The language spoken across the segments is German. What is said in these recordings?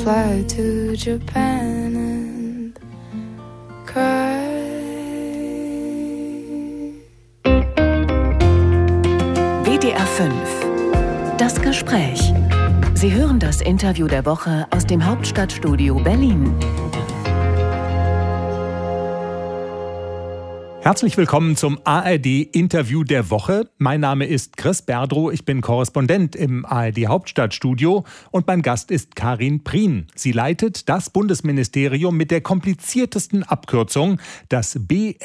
fly to Japan and cry. WDR 5. Das Gespräch. Sie hören das Interview der Woche aus dem Hauptstadtstudio Berlin. Herzlich willkommen zum ARD-Interview der Woche. Mein Name ist Chris Berdrow, ich bin Korrespondent im ARD-Hauptstadtstudio und mein Gast ist Karin Prien. Sie leitet das Bundesministerium mit der kompliziertesten Abkürzung, das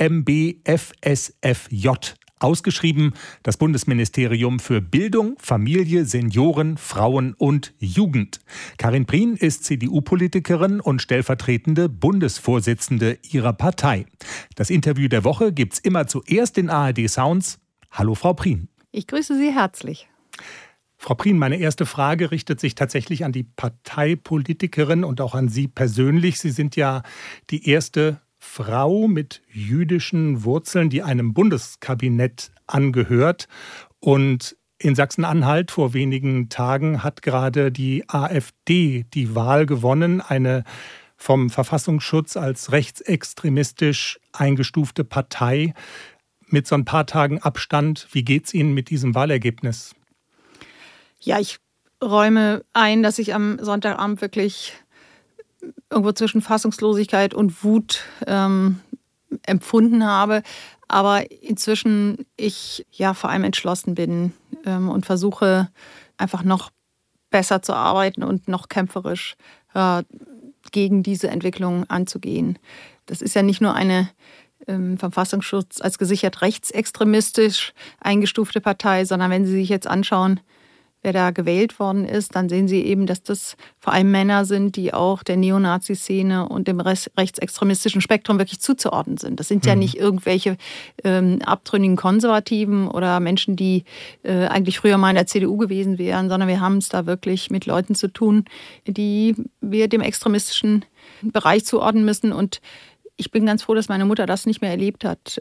BMBFSFJ. Ausgeschrieben das Bundesministerium für Bildung, Familie, Senioren, Frauen und Jugend. Karin Prien ist CDU-Politikerin und stellvertretende Bundesvorsitzende ihrer Partei. Das Interview der Woche gibt's immer zuerst in ARD Sounds. Hallo Frau Prien. Ich grüße Sie herzlich. Frau Prien, meine erste Frage richtet sich tatsächlich an die Parteipolitikerin und auch an Sie persönlich. Sie sind ja die erste Frau mit jüdischen Wurzeln, die einem Bundeskabinett angehört. Und in Sachsen-Anhalt vor wenigen Tagen hat gerade die AfD die Wahl gewonnen, eine vom Verfassungsschutz als rechtsextremistisch eingestufte Partei mit so ein paar Tagen Abstand. Wie geht's Ihnen mit diesem Wahlergebnis? Ja, ich räume ein, dass ich am Sonntagabend wirklich irgendwo zwischen Fassungslosigkeit und Wut empfunden habe. Aber inzwischen ich ja vor allem entschlossen bin und versuche einfach noch besser zu arbeiten und noch kämpferisch gegen diese Entwicklung anzugehen. Das ist ja nicht nur eine vom Verfassungsschutz als gesichert rechtsextremistisch eingestufte Partei, sondern wenn Sie sich jetzt anschauen, wer da gewählt worden ist, dann sehen Sie eben, dass das vor allem Männer sind, die auch der Neonazi-Szene und dem rechtsextremistischen Spektrum wirklich zuzuordnen sind. Das sind ja nicht irgendwelche abtrünnigen Konservativen oder Menschen, die eigentlich früher mal in der CDU gewesen wären, sondern wir haben es da wirklich mit Leuten zu tun, die wir dem extremistischen Bereich zuordnen müssen. Und ich bin ganz froh, dass meine Mutter das nicht mehr erlebt hat.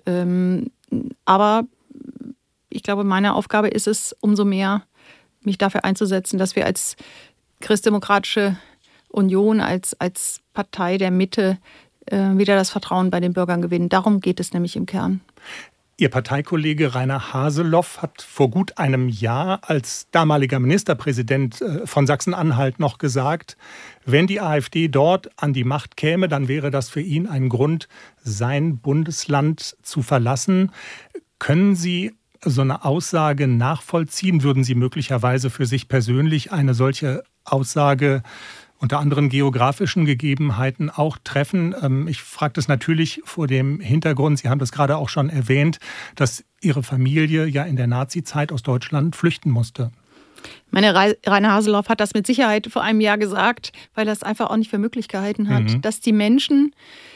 Aber ich glaube, meine Aufgabe ist es, umso mehr mich dafür einzusetzen, dass wir als Christdemokratische Union, als Partei der Mitte wieder das Vertrauen bei den Bürgern gewinnen. Darum geht es nämlich im Kern. Ihr Parteikollege Rainer Haseloff hat vor gut einem Jahr als damaliger Ministerpräsident von Sachsen-Anhalt noch gesagt, wenn die AfD dort an die Macht käme, dann wäre das für ihn ein Grund, sein Bundesland zu verlassen. Können Sie so eine Aussage nachvollziehen? Würden Sie möglicherweise für sich persönlich eine solche Aussage unter anderen geografischen Gegebenheiten auch treffen? Ich frage das natürlich vor dem Hintergrund, Sie haben das gerade auch schon erwähnt, dass Ihre Familie ja in der Nazi-Zeit aus Deutschland flüchten musste. Rainer Haseloff hat das mit Sicherheit vor einem Jahr gesagt, weil er es einfach auch nicht für möglich gehalten hat, dass die Menschen,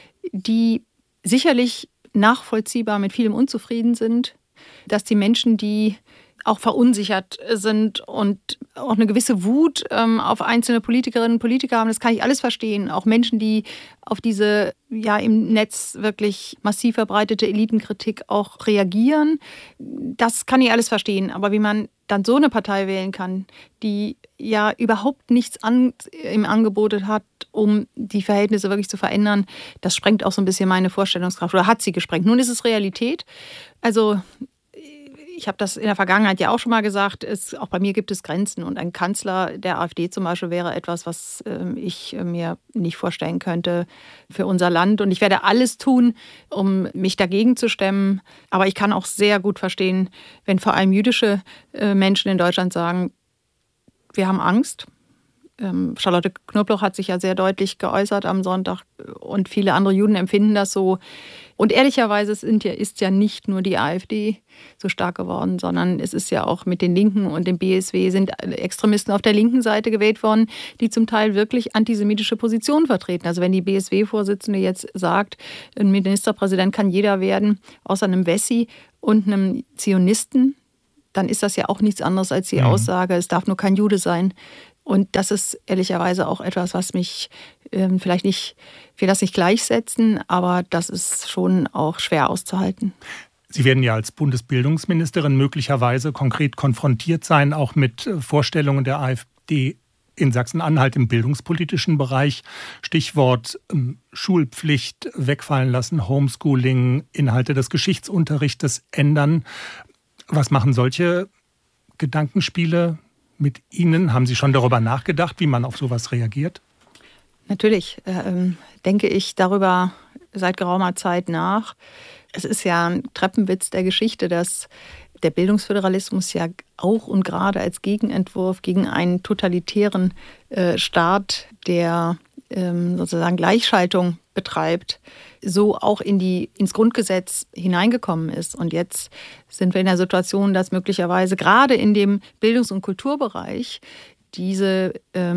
die sicherlich nachvollziehbar mit vielem unzufrieden sind, dass die Menschen, die auch verunsichert sind und auch eine gewisse Wut auf einzelne Politikerinnen und Politiker haben, das kann ich alles verstehen. Auch Menschen, die auf diese ja im Netz wirklich massiv verbreitete Elitenkritik auch reagieren, das kann ich alles verstehen. Aber wie man dann so eine Partei wählen kann, die ja überhaupt nichts im Angebot hat, um die Verhältnisse wirklich zu verändern, das sprengt auch so ein bisschen meine Vorstellungskraft oder hat sie gesprengt. Nun ist es Realität. Also ich habe das in der Vergangenheit ja auch schon mal gesagt, auch bei mir gibt es Grenzen und ein Kanzler der AfD zum Beispiel wäre etwas, was ich mir nicht vorstellen könnte für unser Land. Und ich werde alles tun, um mich dagegen zu stemmen. Aber ich kann auch sehr gut verstehen, wenn vor allem jüdische Menschen in Deutschland sagen, wir haben Angst. Charlotte Knobloch hat sich ja sehr deutlich geäußert am Sonntag und viele andere Juden empfinden das so. Und ehrlicherweise ist ja nicht nur die AfD so stark geworden, sondern es ist ja auch mit den Linken und dem BSW sind Extremisten auf der linken Seite gewählt worden, die zum Teil wirklich antisemitische Positionen vertreten. Also wenn die BSW-Vorsitzende jetzt sagt, ein Ministerpräsident kann jeder werden, außer einem Wessi und einem Zionisten, dann ist das ja auch nichts anderes als die Aussage, es darf nur kein Jude sein. Und das ist ehrlicherweise auch etwas, was mich vielleicht nicht, ich will das nicht gleichsetzen, aber das ist schon auch schwer auszuhalten. Sie werden ja als Bundesbildungsministerin möglicherweise konkret konfrontiert sein, auch mit Vorstellungen der AfD in Sachsen-Anhalt im bildungspolitischen Bereich. Stichwort Schulpflicht wegfallen lassen, Homeschooling, Inhalte des Geschichtsunterrichtes ändern. Was machen solche Gedankenspiele mit Ihnen? Haben Sie schon darüber nachgedacht, wie man auf sowas reagiert? Natürlich denke ich darüber seit geraumer Zeit nach. Es ist ja ein Treppenwitz der Geschichte, dass der Bildungsföderalismus ja auch und gerade als Gegenentwurf gegen einen totalitären Staat, der sozusagen Gleichschaltung betreibt, so auch ins Grundgesetz hineingekommen ist. Und jetzt sind wir in der Situation, dass möglicherweise gerade in dem Bildungs- und Kulturbereich diese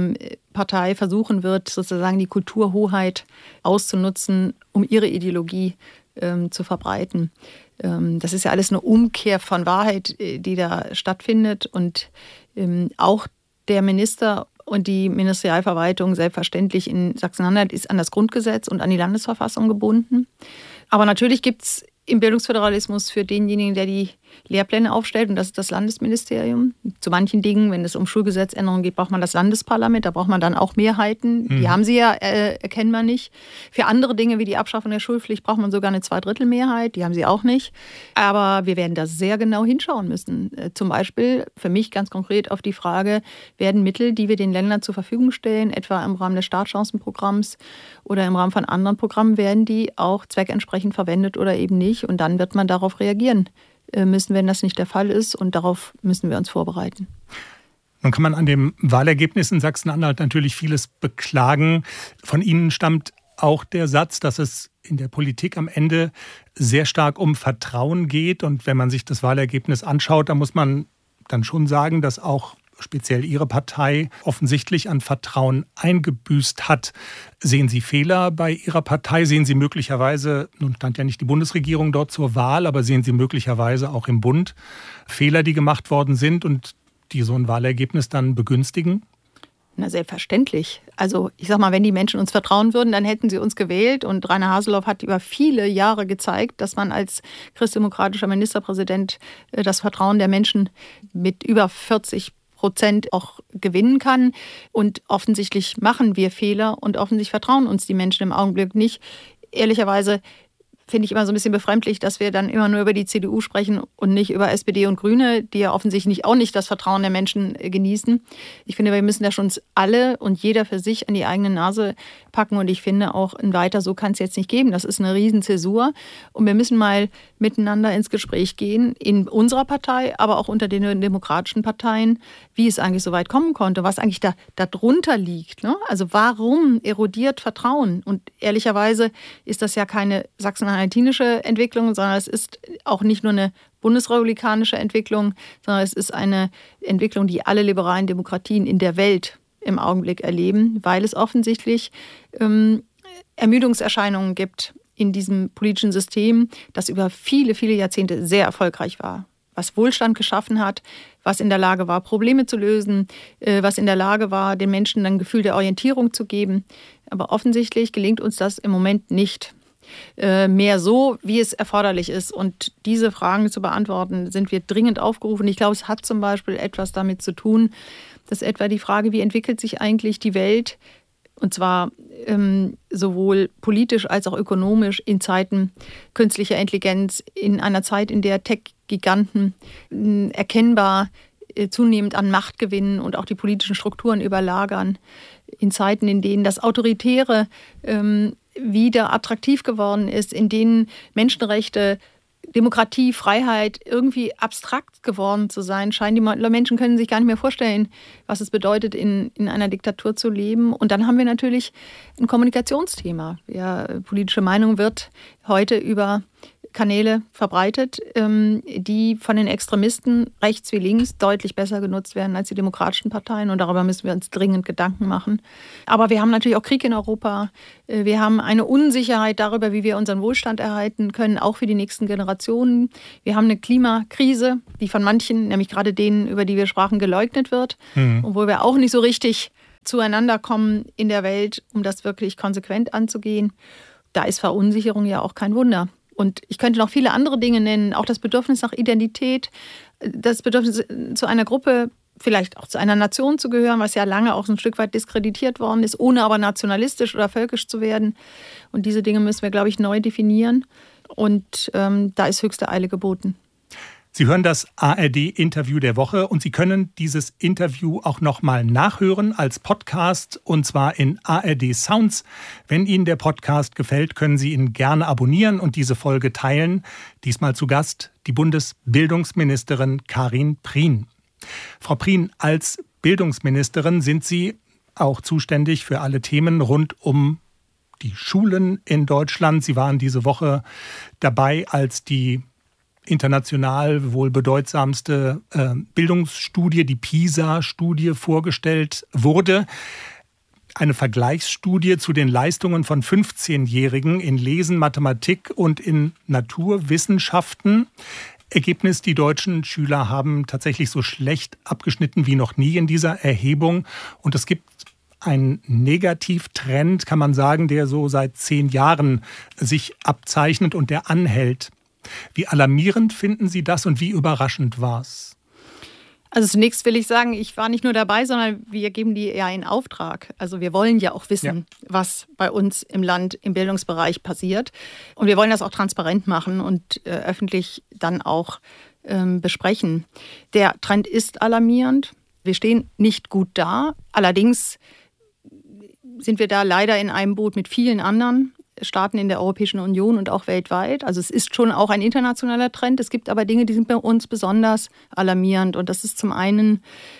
Partei versuchen wird, sozusagen die Kulturhoheit auszunutzen, um ihre Ideologie zu verbreiten. Das ist ja alles eine Umkehr von Wahrheit, die da stattfindet. Und auch der Minister und die Ministerialverwaltung selbstverständlich in Sachsen-Anhalt ist an das Grundgesetz und an die Landesverfassung gebunden. Aber natürlich gibt es im Bildungsföderalismus für denjenigen, der die Lehrpläne aufstellt, und das ist das Landesministerium. Zu manchen Dingen, wenn es um Schulgesetzänderungen geht, braucht man das Landesparlament, da braucht man dann auch Mehrheiten. Die haben sie ja erkennbar nicht. Für andere Dinge wie die Abschaffung der Schulpflicht braucht man sogar eine Zweidrittelmehrheit, die haben sie auch nicht. Aber wir werden da sehr genau hinschauen müssen. Zum Beispiel für mich ganz konkret auf die Frage, werden Mittel, die wir den Ländern zur Verfügung stellen, etwa im Rahmen des Startchancenprogramms oder im Rahmen von anderen Programmen, werden die auch zweckentsprechend verwendet oder eben nicht? Und dann wird man darauf reagieren müssen, wenn das nicht der Fall ist. Und darauf müssen wir uns vorbereiten. Nun kann man an dem Wahlergebnis in Sachsen-Anhalt natürlich vieles beklagen. Von Ihnen stammt auch der Satz, dass es in der Politik am Ende sehr stark um Vertrauen geht. Und wenn man sich das Wahlergebnis anschaut, dann muss man dann schon sagen, dass auch speziell Ihre Partei offensichtlich an Vertrauen eingebüßt hat. Sehen Sie Fehler bei Ihrer Partei? Sehen Sie möglicherweise, nun stand ja nicht die Bundesregierung dort zur Wahl, aber sehen Sie möglicherweise auch im Bund Fehler, die gemacht worden sind und die so ein Wahlergebnis dann begünstigen? Na, selbstverständlich. Also ich sag mal, wenn die Menschen uns vertrauen würden, dann hätten sie uns gewählt. Und Rainer Haseloff hat über viele Jahre gezeigt, dass man als christdemokratischer Ministerpräsident das Vertrauen der Menschen mit über 40% auch gewinnen kann. Und offensichtlich machen wir Fehler und offensichtlich vertrauen uns die Menschen im Augenblick nicht. Ehrlicherweise finde ich immer so ein bisschen befremdlich, dass wir dann immer nur über die CDU sprechen und nicht über SPD und Grüne, die ja offensichtlich auch nicht das Vertrauen der Menschen genießen. Ich finde, wir müssen da schon alle und jeder für sich an die eigene Nase packen. Und ich finde auch, ein Weiter so kann es jetzt nicht geben. Das ist eine Riesenzäsur. Und wir müssen mal miteinander ins Gespräch gehen, in unserer Partei, aber auch unter den demokratischen Parteien, wie es eigentlich so weit kommen konnte, was eigentlich da drunter liegt. Ne? Also warum erodiert Vertrauen? Und ehrlicherweise ist das ja keine sachsen-anhaltinische Entwicklung, sondern es ist auch nicht nur eine bundesrepublikanische Entwicklung, sondern es ist eine Entwicklung, die alle liberalen Demokratien in der Welt im Augenblick erleben, weil es offensichtlich Ermüdungserscheinungen gibt in diesem politischen System, das über viele, viele Jahrzehnte sehr erfolgreich war, was Wohlstand geschaffen hat, was in der Lage war, Probleme zu lösen, was in der Lage war, den Menschen ein Gefühl der Orientierung zu geben. Aber offensichtlich gelingt uns das im Moment nicht mehr so, wie es erforderlich ist. Und diese Fragen zu beantworten, sind wir dringend aufgerufen. Ich glaube, es hat zum Beispiel etwas damit zu tun, dass etwa die Frage, wie entwickelt sich eigentlich die Welt, und zwar sowohl politisch als auch ökonomisch in Zeiten künstlicher Intelligenz, in einer Zeit, in der Tech-Giganten erkennbar zunehmend an Macht gewinnen und auch die politischen Strukturen überlagern, in Zeiten, in denen das Autoritäre wieder attraktiv geworden ist, in denen Menschenrechte, Demokratie, Freiheit irgendwie abstrakt geworden zu sein scheinen. Die Menschen können sich gar nicht mehr vorstellen, was es bedeutet, in einer Diktatur zu leben. Und dann haben wir natürlich ein Kommunikationsthema. Ja, politische Meinung wird heute über Kanäle verbreitet, die von den Extremisten rechts wie links deutlich besser genutzt werden als die demokratischen Parteien. Und darüber müssen wir uns dringend Gedanken machen. Aber wir haben natürlich auch Krieg in Europa. Wir haben eine Unsicherheit darüber, wie wir unseren Wohlstand erhalten können, auch für die nächsten Generationen. Wir haben eine Klimakrise, die von manchen, nämlich gerade denen, über die wir sprachen, geleugnet wird. Und wo wir auch nicht so richtig zueinander kommen in der Welt, um das wirklich konsequent anzugehen. Da ist Verunsicherung ja auch kein Wunder. Und ich könnte noch viele andere Dinge nennen, auch das Bedürfnis nach Identität, das Bedürfnis zu einer Gruppe vielleicht auch zu einer Nation zu gehören, was ja lange auch so ein Stück weit diskreditiert worden ist, ohne aber nationalistisch oder völkisch zu werden. Und diese Dinge müssen wir, glaube ich, neu definieren. Und da ist höchste Eile geboten. Sie hören das ARD-Interview der Woche und Sie können dieses Interview auch nochmal nachhören als Podcast und zwar in ARD Sounds. Wenn Ihnen der Podcast gefällt, können Sie ihn gerne abonnieren und diese Folge teilen. Diesmal zu Gast die Bundesbildungsministerin Karin Prien. Frau Prien, als Bildungsministerin sind Sie auch zuständig für alle Themen rund um die Schulen in Deutschland. Sie waren diese Woche dabei, als die international wohl bedeutsamste Bildungsstudie, die PISA-Studie, vorgestellt wurde. Eine Vergleichsstudie zu den Leistungen von 15-Jährigen in Lesen, Mathematik und in Naturwissenschaften. Ergebnis, die deutschen Schüler haben tatsächlich so schlecht abgeschnitten wie noch nie in dieser Erhebung. Und es gibt einen Negativtrend, kann man sagen, der so seit 10 Jahren sich abzeichnet und der anhält. Wie alarmierend finden Sie das und wie überraschend war es? Also zunächst will ich sagen, ich war nicht nur dabei, sondern wir geben die ja in Auftrag. Also wir wollen ja auch wissen, was bei uns im Land im Bildungsbereich passiert. Und wir wollen das auch transparent machen und öffentlich dann auch besprechen. Der Trend ist alarmierend. Wir stehen nicht gut da. Allerdings sind wir da leider in einem Boot mit vielen anderen Staaten in der Europäischen Union und auch weltweit. Also es ist schon auch ein internationaler Trend. Es gibt aber Dinge, die sind bei uns besonders alarmierend. Und das ist zum einen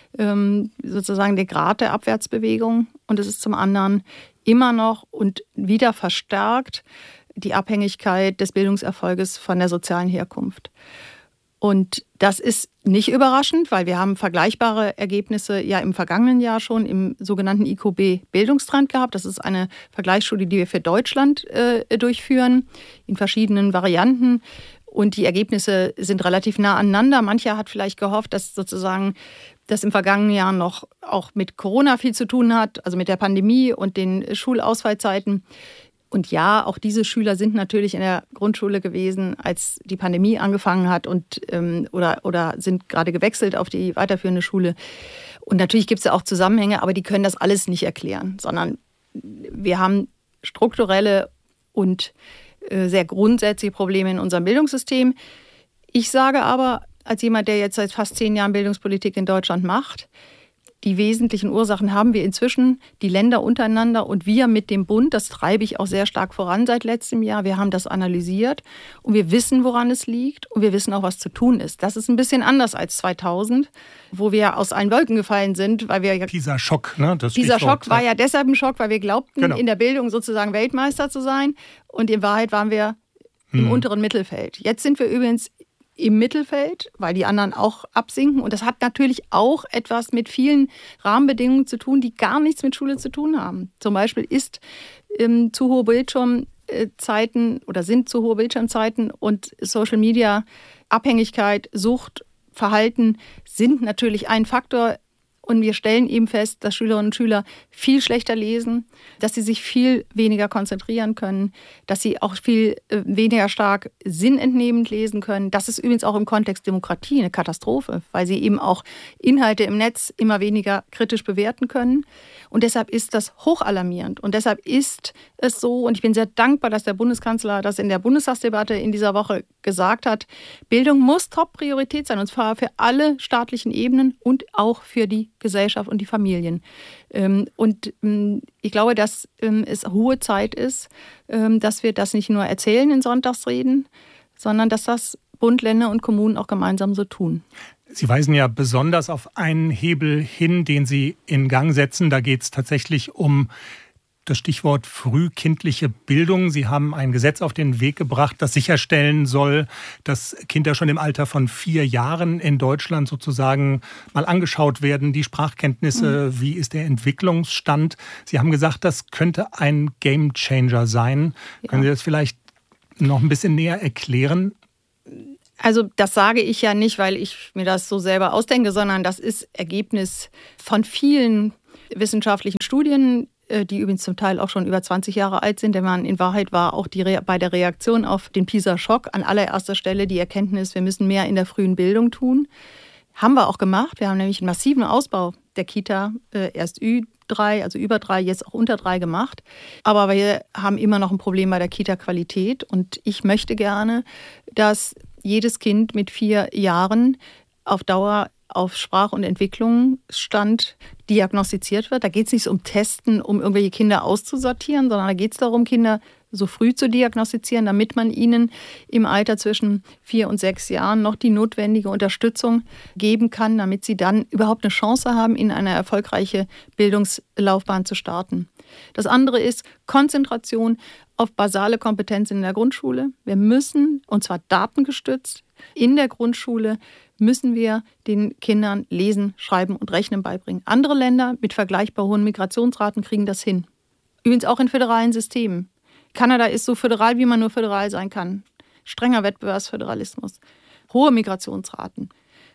sozusagen der Grad der Abwärtsbewegung und es ist zum anderen immer noch und wieder verstärkt die Abhängigkeit des Bildungserfolges von der sozialen Herkunft. Und das ist nicht überraschend, weil wir haben vergleichbare Ergebnisse ja im vergangenen Jahr schon im sogenannten IQB-Bildungstrend gehabt. Das ist eine Vergleichsstudie, die wir für Deutschland durchführen, in verschiedenen Varianten. Und die Ergebnisse sind relativ nah aneinander. Mancher hat vielleicht gehofft, dass sozusagen das im vergangenen Jahr noch auch mit Corona viel zu tun hat, also mit der Pandemie und den Schulausfallzeiten. Und ja, auch diese Schüler sind natürlich in der Grundschule gewesen, als die Pandemie angefangen hat und oder sind gerade gewechselt auf die weiterführende Schule. Und natürlich gibt es ja auch Zusammenhänge, aber die können das alles nicht erklären, sondern wir haben strukturelle und sehr grundsätzliche Probleme in unserem Bildungssystem. Ich sage aber, als jemand, der jetzt seit fast 10 Jahren Bildungspolitik in Deutschland macht, die wesentlichen Ursachen haben wir inzwischen, die Länder untereinander und wir mit dem Bund. Das treibe ich auch sehr stark voran seit letztem Jahr. Wir haben das analysiert und wir wissen, woran es liegt und wir wissen auch, was zu tun ist. Das ist ein bisschen anders als 2000, wo wir aus allen Wolken gefallen sind, weil wir Pisa-Schock, ne? Dieser Schock war ja deshalb ein Schock, weil wir glaubten, in der Bildung sozusagen Weltmeister zu sein und in Wahrheit waren wir im unteren Mittelfeld. Jetzt sind wir übrigens im Mittelfeld, weil die anderen auch absinken. Und das hat natürlich auch etwas mit vielen Rahmenbedingungen zu tun, die gar nichts mit Schule zu tun haben. Zum Beispiel ist zu hohe Bildschirmzeiten oder sind zu hohe Bildschirmzeiten und Social Media, Abhängigkeit, Sucht, Verhalten sind natürlich ein Faktor. Und wir stellen eben fest, dass Schülerinnen und Schüler viel schlechter lesen, dass sie sich viel weniger konzentrieren können, dass sie auch viel weniger stark sinnentnehmend lesen können. Das ist übrigens auch im Kontext Demokratie eine Katastrophe, weil sie eben auch Inhalte im Netz immer weniger kritisch bewerten können. Und deshalb ist das hochalarmierend. Und deshalb ist es so, und ich bin sehr dankbar, dass der Bundeskanzler das in der Bundestagsdebatte in dieser Woche gesagt hat, Bildung muss Top-Priorität sein, und zwar für alle staatlichen Ebenen und auch für die Gesellschaft und die Familien. Und ich glaube, dass es hohe Zeit ist, dass wir das nicht nur erzählen in Sonntagsreden, sondern dass das Bund, Länder und Kommunen auch gemeinsam so tun. Sie weisen ja besonders auf einen Hebel hin, den Sie in Gang setzen. Da geht es tatsächlich um das Stichwort frühkindliche Bildung. Sie haben ein Gesetz auf den Weg gebracht, das sicherstellen soll, dass Kinder schon im Alter von 4 Jahren in Deutschland sozusagen mal angeschaut werden, die Sprachkenntnisse, wie ist der Entwicklungsstand. Sie haben gesagt, das könnte ein Gamechanger sein. Ja. Können Sie das vielleicht noch ein bisschen näher erklären? Also das sage ich ja nicht, weil ich mir das so selber ausdenke, sondern das ist Ergebnis von vielen wissenschaftlichen Studien, die übrigens zum Teil auch schon über 20 Jahre alt sind, denn in Wahrheit war auch bei der Reaktion auf den PISA-Schock an allererster Stelle die Erkenntnis, wir müssen mehr in der frühen Bildung tun. Haben wir auch gemacht. Wir haben nämlich einen massiven Ausbau der Kita, erst Ü3, also über 3, jetzt auch unter 3 gemacht. Aber wir haben immer noch ein Problem bei der Kita-Qualität. Und ich möchte gerne, dass jedes Kind mit 4 Jahren auf Dauer auf Sprach- und Entwicklungsstand diagnostiziert wird. Da geht es nicht um Testen, um irgendwelche Kinder auszusortieren, sondern da geht es darum, Kinder so früh zu diagnostizieren, damit man ihnen im Alter zwischen 4 und 6 Jahren noch die notwendige Unterstützung geben kann, damit sie dann überhaupt eine Chance haben, in eine erfolgreiche Bildungslaufbahn zu starten. Das andere ist Konzentration auf basale Kompetenzen in der Grundschule. Wir müssen, und zwar datengestützt, in der Grundschule müssen wir den Kindern Lesen, Schreiben und Rechnen beibringen. Andere Länder mit vergleichbar hohen Migrationsraten kriegen das hin. Übrigens auch in föderalen Systemen. Kanada ist so föderal, wie man nur föderal sein kann. Strenger Wettbewerbsföderalismus, hohe Migrationsraten.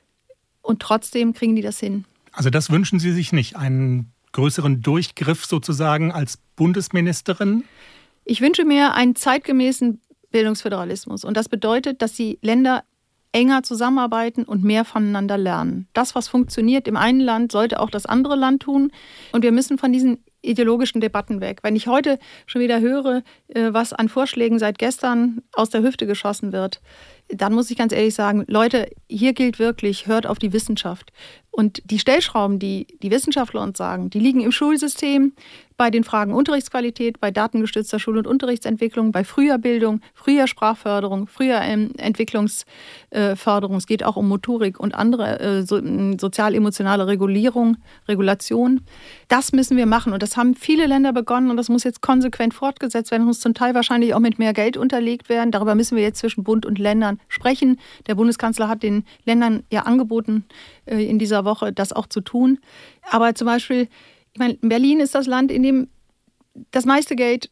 Und trotzdem kriegen die das hin. Also das wünschen Sie sich nicht, einen größeren Durchgriff sozusagen als Bundesministerin? Ich wünsche mir einen zeitgemäßen Bildungsföderalismus. Und das bedeutet, dass die Länder enger zusammenarbeiten und mehr voneinander lernen. Das, was funktioniert im einen Land, sollte auch das andere Land tun. Und wir müssen von diesen ideologischen Debatten weg. Wenn ich heute schon wieder höre, was an Vorschlägen seit gestern aus der Hüfte geschossen wird, dann muss ich ganz ehrlich sagen, Leute, hier gilt wirklich, hört auf die Wissenschaft. Und die Stellschrauben, die die Wissenschaftler uns sagen, die liegen im Schulsystem, bei den Fragen Unterrichtsqualität, bei datengestützter Schul- und Unterrichtsentwicklung, bei früher Bildung, früher Sprachförderung, früher Entwicklungsförderung. Es geht auch um Motorik und andere sozial-emotionale Regulation. Das müssen wir machen. Und das haben viele Länder begonnen und das muss jetzt konsequent fortgesetzt werden. Das muss zum Teil wahrscheinlich auch mit mehr Geld unterlegt werden. Darüber müssen wir jetzt zwischen Bund und Ländern sprechen. Der Bundeskanzler hat den Ländern ja angeboten, in dieser Woche das auch zu tun. Aber zum Beispiel, ich meine, Berlin ist das Land, in dem das meiste Geld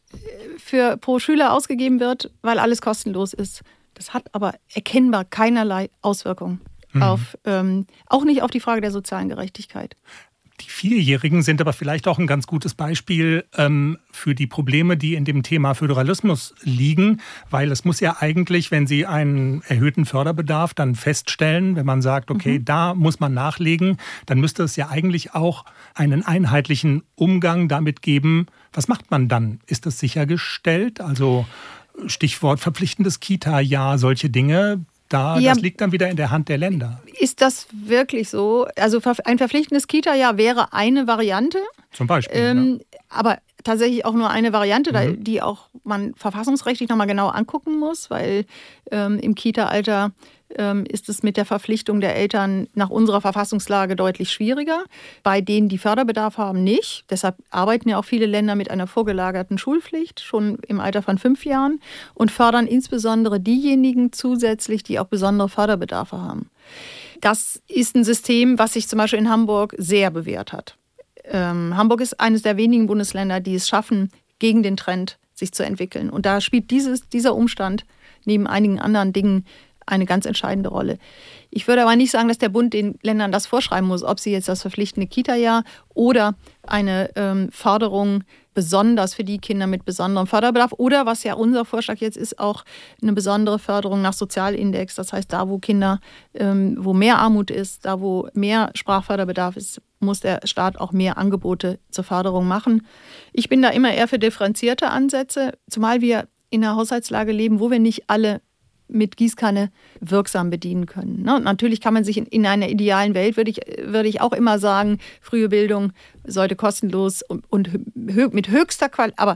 pro Schüler ausgegeben wird, weil alles kostenlos ist. Das hat aber erkennbar keinerlei Auswirkungen auf, auch nicht auf die Frage der sozialen Gerechtigkeit. Die Vierjährigen sind aber vielleicht auch ein ganz gutes Beispiel für die Probleme, die in dem Thema Föderalismus liegen, weil es muss ja eigentlich, wenn Sie einen erhöhten Förderbedarf dann feststellen, wenn man sagt, okay, da muss man nachlegen, dann müsste es ja eigentlich auch einen einheitlichen Umgang damit geben. Was macht man dann? Ist das sichergestellt? Also Stichwort verpflichtendes Kita-Jahr, solche Dinge. Das liegt dann wieder in der Hand der Länder. Ist das wirklich so? Also ein verpflichtendes Kita-Jahr wäre eine Variante. Zum Beispiel, aber tatsächlich auch nur eine Variante, die auch man verfassungsrechtlich nochmal genau angucken muss, weil im Kita-Alter ist es mit der Verpflichtung der Eltern nach unserer Verfassungslage deutlich schwieriger. Bei denen, die Förderbedarf haben, nicht. Deshalb arbeiten ja auch viele Länder mit einer vorgelagerten Schulpflicht, schon im Alter von 5 Jahren, und fördern insbesondere diejenigen zusätzlich, die auch besondere Förderbedarfe haben. Das ist ein System, was sich zum Beispiel in Hamburg sehr bewährt hat. Hamburg ist eines der wenigen Bundesländer, die es schaffen, gegen den Trend sich zu entwickeln. Und da spielt dieser Umstand neben einigen anderen Dingen eine ganz entscheidende Rolle. Ich würde aber nicht sagen, dass der Bund den Ländern das vorschreiben muss, ob sie jetzt das verpflichtende Kita-Jahr oder eine Förderung besonders für die Kinder mit besonderem Förderbedarf oder, was ja unser Vorschlag jetzt ist, auch eine besondere Förderung nach Sozialindex. Das heißt, da, wo Kinder, wo mehr Armut ist, da, wo mehr Sprachförderbedarf ist, muss der Staat auch mehr Angebote zur Förderung machen. Ich bin da immer eher für differenzierte Ansätze, zumal wir in einer Haushaltslage leben, wo wir nicht alle mit Gießkanne wirksam bedienen können. Und natürlich kann man sich in einer idealen Welt, würde ich auch immer sagen, frühe Bildung sollte kostenlos und mit höchster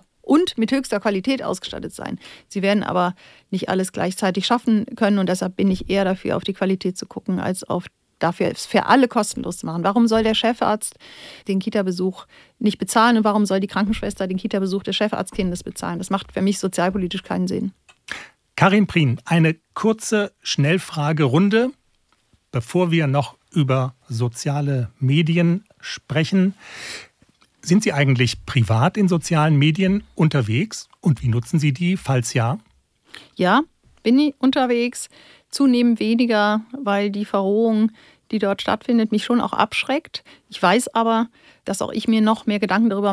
Qualität ausgestattet sein. Sie werden aber nicht alles gleichzeitig schaffen können und deshalb bin ich eher dafür, auf die Qualität zu gucken, als dafür es für alle kostenlos zu machen. Warum soll der Chefarzt den Kita-Besuch nicht bezahlen und warum soll die Krankenschwester den Kita-Besuch des Chefarztkindes bezahlen? Das macht für mich sozialpolitisch keinen Sinn. Karin Prien, eine kurze Schnellfragerunde, bevor wir noch über soziale Medien sprechen. Sind Sie eigentlich privat in sozialen Medien unterwegs und wie nutzen Sie die, falls ja? Ja, bin ich unterwegs, zunehmend weniger, weil die Verrohung, die dort stattfindet, mich schon auch abschreckt. Ich weiß aber, dass auch ich mir noch mehr Gedanken darüber